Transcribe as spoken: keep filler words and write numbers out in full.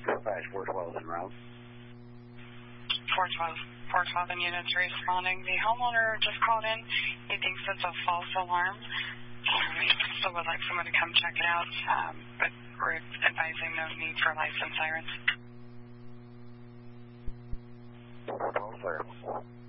Dispatch four twelve en route. four twelve. four twelve and units responding. The homeowner just called in. He thinks it's a false alarm. Um, he still would like someone to come check it out, um, but we're advising no need for lights and sirens. four twelve, sir.